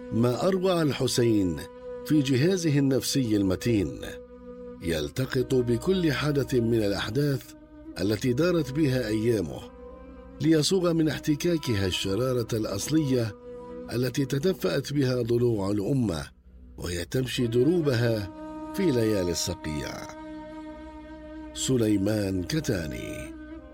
ما أروع الحسين في جهازه النفسي المتين، يلتقط بكل حدث من الأحداث التي دارت بها أيامه ليصوغ من احتكاكها الشرارة الأصلية التي تدفأت بها ضلوع الأمة وهي تمشي دروبها في ليالي الصقيع. سليمان كتاني.